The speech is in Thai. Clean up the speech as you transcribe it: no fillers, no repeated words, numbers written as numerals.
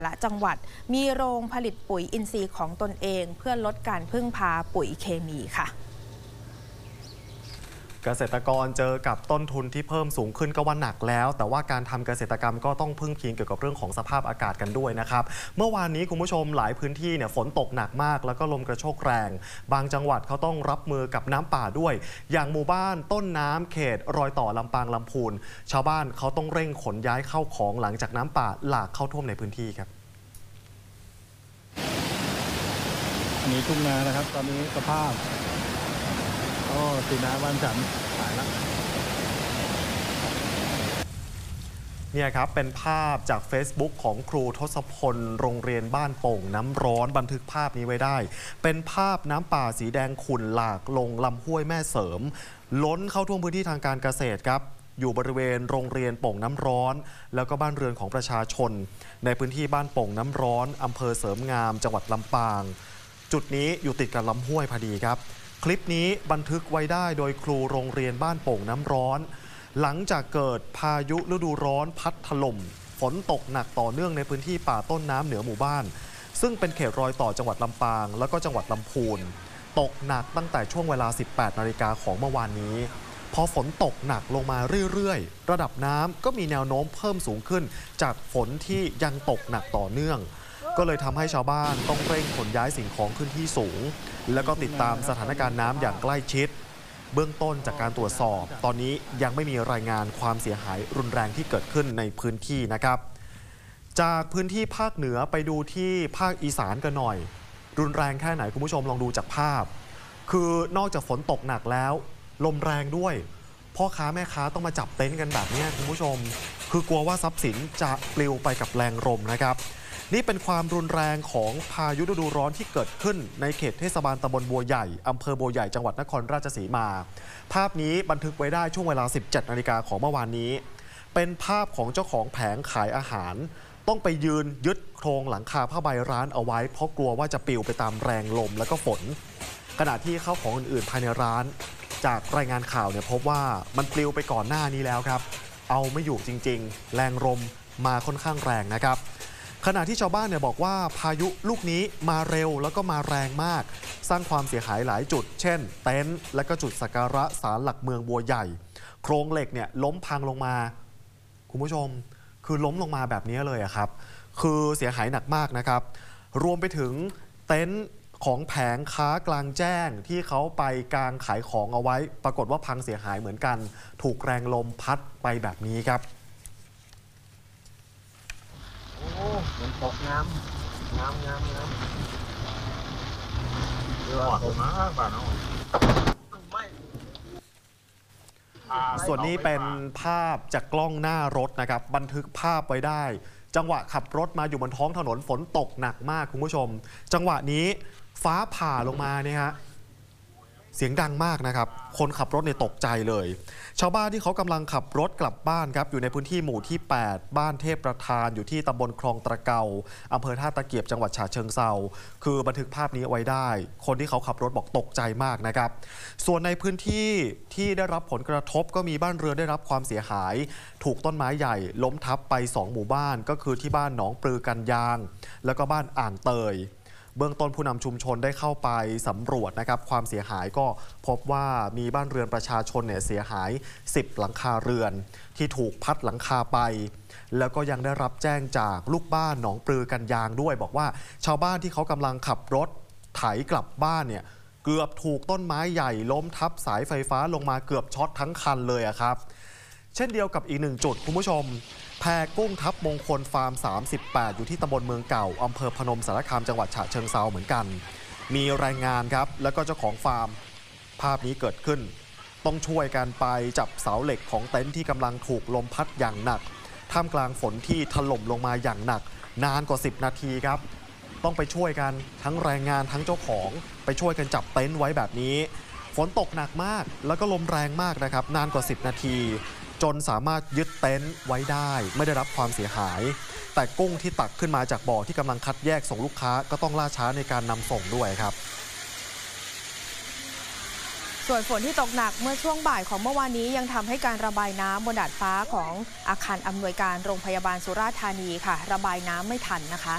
ละจังหวัดมีโรงผลิตปุ๋ยอินทรีย์ของตนเองเพื่อลดการพึ่งพาปุ๋ยเคมีค่ะเกษตรกรเจอกับต้นทุนที่เพิ่มสูงขึ้นก็ว่าหนักแล้วแต่ว่าการทำเกษตรกรรมก็ต้องพึ่งพิงเกี่ยวกับเรื่องของสภาพอากาศกันด้วยนะครับเมื่อวานนี้คุณผู้ชมหลายพื้นที่เนี่ยฝนตกหนักมากแล้วก็ลมกระโชกแรงบางจังหวัดเขาต้องรับมือกับน้ำป่าด้วยอย่างหมู่บ้านต้นน้ำเขตรอยต่อลำปางลำพูนชาวบ้านเขาต้องเร่งขนย้ายเข้าของหลังจากน้ำป่าหลากเข้าท่วมในพื้นที่ครับมีทุ่งนานะครับตอนนี้สภาพสีน้ำบ้านฉันหายแล้วเนี่ยครับเป็นภาพจาก Facebook ของครูทศพลโรงเรียนบ้านโป่งน้ำร้อนบันทึกภาพนี้ไว้ได้เป็นภาพน้ำป่าสีแดงขุ่นหลากลงลำห้วยแม่เสริมล้นเข้าท่วมพื้นที่ทางการเกษตรครับอยู่บริเวณโรงเรียนโป่งน้ำร้อนแล้วก็บ้านเรือนของประชาชนในพื้นที่บ้านโป่งน้ำร้อนอำเภอเสริมงามจังหวัดลำปางจุดนี้อยู่ติดกับลำห้วยพอดีครับคลิปนี้บันทึกไว้ได้โดยครูโรงเรียนบ้านโป่งน้ำร้อนหลังจากเกิดพายุฤดูร้อนพัดถล่มฝนตกหนักต่อเนื่องในพื้นที่ป่าต้นน้ำเหนือหมู่บ้านซึ่งเป็นเขตรอยต่อจังหวัดลำปางแล้วก็จังหวัดลำพูนตกหนักตั้งแต่ช่วงเวลา 18 นาฬิกาของเมื่อวานนี้พอฝนตกหนักลงมาเรื่อยๆระดับน้ำก็มีแนวโน้มเพิ่มสูงขึ้นจากฝนที่ยังตกหนักต่อเนื่องก็เลยทำให้ชาวบ้านต้องเร่งขนย้ายสิ่งของขึ้นที่สูงแล้วก็ติดตามสถานการณ์น้ำอย่างใกล้ชิดเบื้องต้นจากการตรวจสอบตอนนี้ยังไม่มีรายงานความเสียหายรุนแรงที่เกิดขึ้นในพื้นที่นะครับจากพื้นที่ภาคเหนือไปดูที่ภาคอีสานกันหน่อยรุนแรงแค่ไหนคุณผู้ชมลองดูจากภาพคือนอกจากฝนตกหนักแล้วลมแรงด้วยพ่อค้าแม่ค้าต้องมาจับเต็นท์กันแบบนี้คุณผู้ชมคือกลัวว่าทรัพย์สินจะปลิวไปกับแรงลมนะครับนี่เป็นความรุนแรงของพายุฤดูร้อนที่เกิดขึ้นในเขตเทศบาลตำบลบัวใหญ่อำเภอบัวใหญ่จังหวัดนครราชสีมาภาพนี้บันทึกไว้ได้ช่วงเวลา 17 นาฬิกาของเมื่อวานนี้เป็นภาพของเจ้าของแผงขายอาหารต้องไปยืนยึดโครงหลังคาผ้าใบร้านเอาไว้เพราะกลัวว่าจะปลิวไปตามแรงลมและก็ฝนขณะที่ข้าวของอื่นๆภายในร้านจากรายงานข่าวเนี่ยพบว่ามันปลิวไปก่อนหน้านี้แล้วครับเอาไม่อยู่จริงๆแรงลมมาค่อนข้างแรงนะครับขณะที่ชาวบ้านเนี่ยบอกว่าพายุลูกนี้มาเร็วแล้วก็มาแรงมากสร้างความเสียหายหลายจุดเช่นเต็นท์และก็จุดสักการะศาลหลักเมืองบัวใหญ่โครงเหล็กเนี่ยล้มพังลงมาคุณผู้ชมคือล้มลงมาแบบนี้เลยครับคือเสียหายหนักมากนะครับรวมไปถึงเต็นท์ของแผงค้ากลางแจ้งที่เขาไปกางขายของเอาไว้ปรากฏว่าพังเสียหายเหมือนกันถูกแรงลมพัดไปแบบนี้ครับฝนตกน้ำเดือดมากบ้านเราส่วนนี้เป็นภาพจากกล้องหน้ารถนะครับบันทึกภาพไว้ได้จังหวะขับรถมาอยู่บนท้องถนนฝนตกหนักมากคุณผู้ชมจังหวะนี้ฟ้าผ่าลงมาเนี่ยฮะเสียงดังมากนะครับคนขับรถเนี่ยตกใจเลยชาวบ้านที่เขากำลังขับรถกลับบ้านครับอยู่ในพื้นที่หมู่ที่ 8 บ้านเทพประธานอยู่ที่ตำบลคลองตะเกาอำเภอท่าตะเกียบจังหวัดฉะเชิงเทราคือบันทึกภาพนี้ไว้ได้คนที่เขาขับรถบอกตกใจมากนะครับส่วนในพื้นที่ที่ได้รับผลกระทบก็มีบ้านเรือนได้รับความเสียหายถูกต้นไม้ใหญ่ล้มทับไป2หมู่บ้านก็คือที่บ้านหนองปลือกันยางแล้วก็บ้านอ่างเตยเบื้องต้นผู้นำชุมชนได้เข้าไปสำรวจนะครับความเสียหายก็พบว่ามีบ้านเรือนประชาชนเนี่ยเสียหาย10หลังคาเรือนที่ถูกพัดหลังคาไปแล้วก็ยังได้รับแจ้งจากลูกบ้านหนองปลือกันยางด้วยบอกว่าชาวบ้านที่เขากำลังขับรถไถกลับบ้านเนี่ยเกือบถูกต้นไม้ใหญ่ล้มทับสายไฟฟ้าลงมาเกือบช็อตทั้งคันเลยครับเช่นเดียวกับอีกหนึ่งจุดคุณผู้ชมแพกุ้งทับมงคลฟาร์ม38อยู่ที่ตำบลเมืองเก่าอำเภอพนมสารคามจังหวัดฉะเชิงเทราเหมือนกันมีแรงงานครับแล้วก็เจ้าของฟาร์มภาพนี้เกิดขึ้นต้องช่วยกันไปจับเสาเหล็กของเต็นท์ที่กำลังถูกลมพัดอย่างหนักท่ามกลางฝนที่ถล่มลงมาอย่างหนักนานกว่า10นาทีครับต้องไปช่วยกันทั้งแรงงานทั้งเจ้าของไปช่วยกันจับเต็นท์ไว้แบบนี้ฝนตกหนักมากแล้วก็ลมแรงมากนะครับนานกว่า10นาทีจนสามารถยึดเต็นท์ไว้ได้ไม่ได้รับความเสียหายแต่กุ้งที่ตักขึ้นมาจากบ่อที่กำลังคัดแยกส่งลูกค้าก็ต้องล่าช้าในการนำส่งด้วยครับส่วนฝนที่ตกหนักเมื่อช่วงบ่ายของเมื่อวานนี้ยังทำให้การระบายน้ำบนดาดฟ้าของอาคารอำนวยการโรงพยาบาลสุราษฎร์ธานีค่ะระบายน้ำไม่ทันนะคะ